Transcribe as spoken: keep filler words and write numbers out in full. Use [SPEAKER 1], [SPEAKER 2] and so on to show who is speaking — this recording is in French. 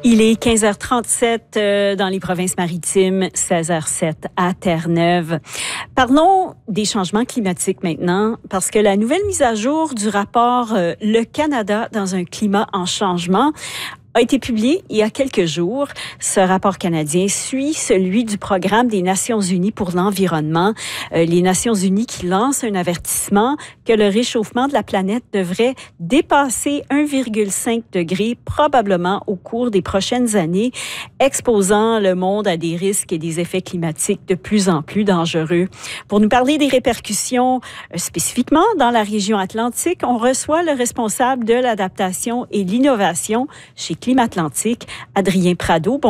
[SPEAKER 1] Il est quinze heures trente-sept euh, dans les provinces maritimes, seize heures sept à Terre-Neuve. Parlons des changements climatiques maintenant, parce que la nouvelle mise à jour du rapport euh, Le Canada dans un climat en changement a été publié il y a quelques jours. Ce rapport canadien suit celui du programme des Nations unies pour l'environnement. Euh, les Nations unies qui lancent un avertissement que le réchauffement de la planète devrait dépasser un virgule cinq degré probablement au cours des prochaines années, exposant le monde à des risques et des effets climatiques de plus en plus dangereux. Pour nous parler des répercussions euh, spécifiquement dans la région atlantique, on reçoit le responsable de l'adaptation et l'innovation chez Climat Atlantique, Adrien Prado.